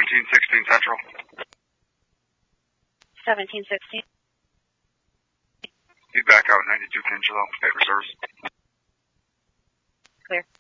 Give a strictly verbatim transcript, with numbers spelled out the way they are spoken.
seventeen sixteen Central. seventeen sixteen. Be back out ninety-two Angelo, paper service. Clear.